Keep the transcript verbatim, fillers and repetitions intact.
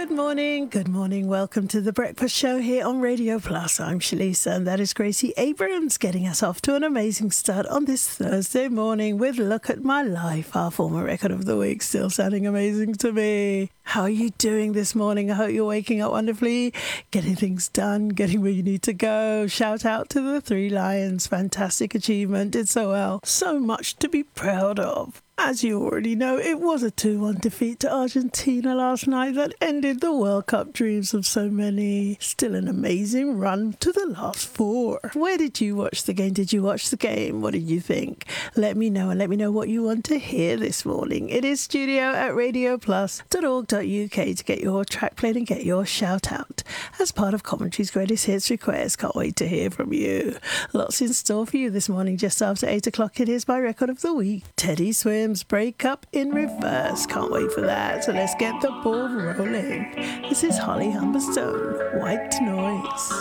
Good morning, good morning. Welcome to the Breakfast Show here on Radio Plus. I'm Shalisa, and that is Gracie Abrams getting us off to an amazing start on this Thursday morning with Look at My Life, our former record of the week, still sounding amazing to me. How are you doing this morning? I hope you're waking up wonderfully, getting things done, getting where you need to go. Shout out to the Three Lions. Fantastic achievement. Did so well. So much to be proud of. As you already know, it was a two one defeat to Argentina last night that ended the World Cup dreams of so many. Still an amazing run to the last four. Where did you watch the game? Did you watch the game? What did you think? Let me know, and let me know what you want to hear this morning. It is studio at radio plus dot org dot u k to get your track played and get your shout out as part of Commentary's Greatest Hits request. Can't wait to hear from you. Lots in store for you this morning. Just after eight o'clock, it is my record of the week. Teddy Swims Break Up in Reverse. Can't wait for that. So let's get the ball rolling. This is Holly Humberstone, White Noise.